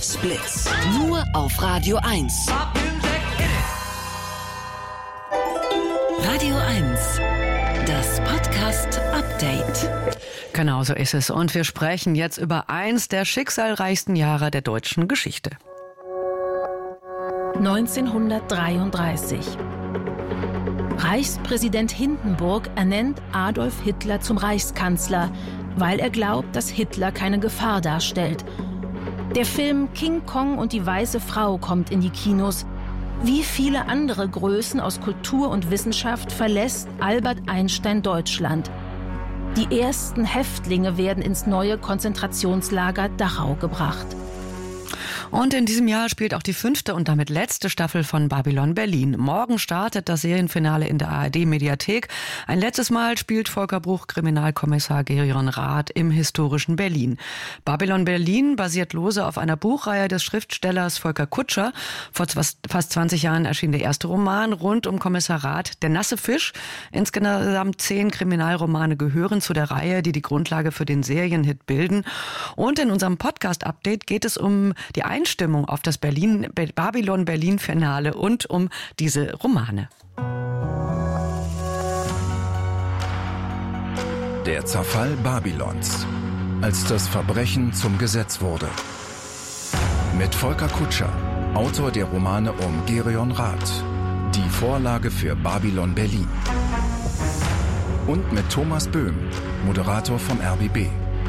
Blitz. Nur auf Radio 1. Radio 1. Das Podcast Update. Genau so ist es. Und wir sprechen jetzt über eins der schicksalreichsten Jahre der deutschen Geschichte. 1933. Reichspräsident Hindenburg ernennt Adolf Hitler zum Reichskanzler, weil er glaubt, dass Hitler keine Gefahr darstellt. Der Film King Kong und die weiße Frau kommt in die Kinos. Wie viele andere Größen aus Kultur und Wissenschaft verlässt Albert Einstein Deutschland. Die ersten Häftlinge werden ins neue Konzentrationslager Dachau gebracht. Und in diesem Jahr spielt auch die 5. und damit letzte Staffel von Babylon Berlin. Morgen startet das Serienfinale in der ARD-Mediathek. Ein letztes Mal spielt Volker Bruch Kriminalkommissar Gerion Rath im historischen Berlin. Babylon Berlin basiert lose auf einer Buchreihe des Schriftstellers Volker Kutscher. Vor fast 20 Jahren erschien der erste Roman rund um Kommissar Rath, Der nasse Fisch. Insgesamt 10 Kriminalromane gehören zu der Reihe, die die Grundlage für den Serienhit bilden. Und in unserem Podcast-Update geht es um die Einstimmung auf das Babylon Berlin Finale und um diese Romane. Der Zerfall Babylons, als das Verbrechen zum Gesetz wurde. Mit Volker Kutscher, Autor der Romane um Gerion Rath, die Vorlage für Babylon Berlin. Und mit Thomas Böhm, Moderator vom RBB.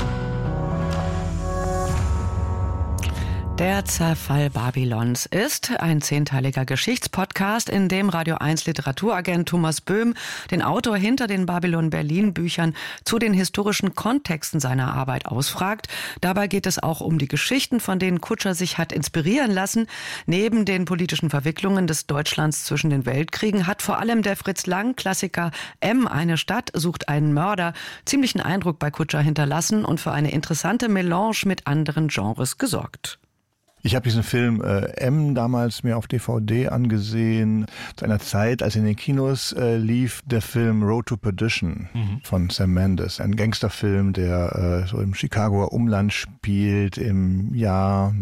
Der Zerfall Babylons ist ein 10-teiliger Geschichtspodcast, in dem Radio 1 Literaturagent Thomas Böhm den Autor hinter den Babylon Berlin Büchern zu den historischen Kontexten seiner Arbeit ausfragt. Dabei geht es auch um die Geschichten, von denen Kutscher sich hat inspirieren lassen. Neben den politischen Verwicklungen des Deutschlands zwischen den Weltkriegen hat vor allem der Fritz-Lang-Klassiker M, eine Stadt sucht einen Mörder, ziemlichen Eindruck bei Kutscher hinterlassen und für eine interessante Melange mit anderen Genres gesorgt. Ich habe diesen Film M damals mir auf DVD angesehen, zu einer Zeit, als in den Kinos lief der Film Road to Perdition von Sam Mendes. Ein Gangsterfilm, der so im Chicagoer Umland spielt im Jahr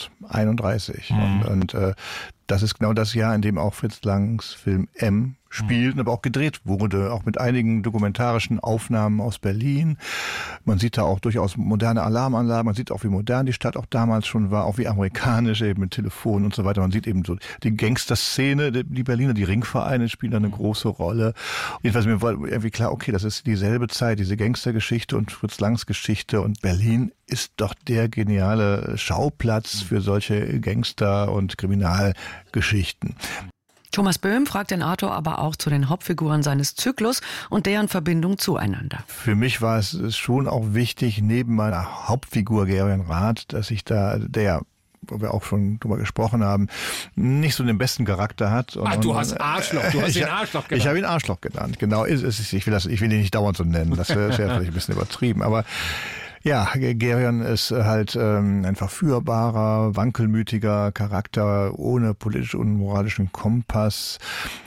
1931. Und das ist genau das Jahr, in dem auch Fritz Langs Film M spielt und aber auch gedreht wurde, auch mit einigen dokumentarischen Aufnahmen aus Berlin. Man sieht da auch durchaus moderne Alarmanlagen, man sieht auch, wie modern die Stadt auch damals schon war, auch wie amerikanisch, eben mit Telefonen und so weiter. Man sieht eben so die Gangster-Szene, die Berliner, die Ringvereine spielen da eine große Rolle. Jedenfalls mir war irgendwie klar, okay, das ist dieselbe Zeit, diese Gangstergeschichte und Fritz Langs Geschichte, und Berlin ist doch der geniale Schauplatz für solche Gangster- und Kriminalgeschichten. Thomas Böhm fragt den Autor aber auch zu den Hauptfiguren seines Zyklus und deren Verbindung zueinander. Für mich war es schon auch wichtig, neben meiner Hauptfigur Gerion Rath, dass ich da, wo wir auch schon drüber gesprochen haben, nicht so den besten Charakter hat. Du hast Arschloch, du hast ihn Arschloch genannt. Ich habe ihn Arschloch genannt, genau. Ich will ihn nicht dauernd so nennen, das wäre vielleicht ein bisschen übertrieben, aber ja, Gerion ist halt ein verführbarer, wankelmütiger Charakter ohne politisch und moralischen Kompass.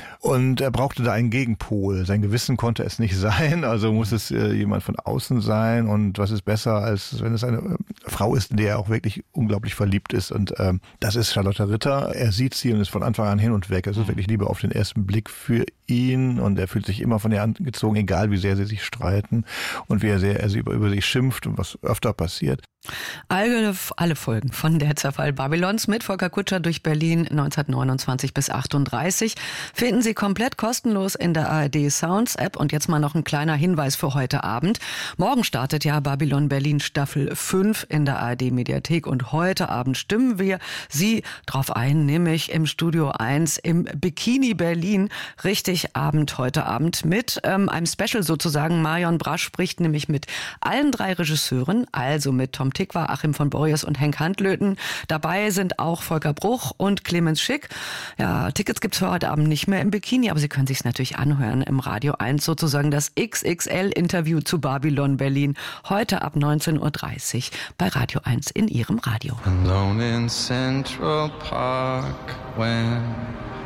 Und er brauchte da einen Gegenpol. Sein Gewissen konnte es nicht sein, also muss es jemand von außen sein. Und was ist besser, als wenn es eine Frau ist, in der er auch wirklich unglaublich verliebt ist. Und das ist Charlotte Ritter. Er sieht sie und ist von Anfang an hin und weg. Es ist wirklich Liebe auf den ersten Blick für ihn. Und er fühlt sich immer von ihr angezogen, egal wie sehr sie sich streiten und wie sehr er sie über sich schimpft und was öfter passiert. Alle Folgen von Der Zerfall Babylons mit Volker Kutscher durch Berlin 1929 bis 38 finden Sie komplett kostenlos in der ARD Sounds App. Und jetzt mal noch ein kleiner Hinweis für heute Abend. Morgen startet ja Babylon Berlin Staffel 5 in der ARD Mediathek, und heute Abend stimmen wir Sie drauf ein, nämlich im Studio 1 im Bikini Berlin. Richtig heute Abend mit einem Special sozusagen. Marion Brasch spricht nämlich mit allen 3 Regisseuren, also mit Tom Tikva, Achim von Borries und Henk Handlöten. Dabei sind auch Volker Bruch und Clemens Schick. Ja, Tickets gibt's für heute Abend nicht mehr im Bikini, aber Sie können sich's natürlich anhören im Radio 1, sozusagen das XXL-Interview zu Babylon Berlin. Heute ab 19:30 Uhr bei Radio 1 in Ihrem Radio. Alone in Central Park when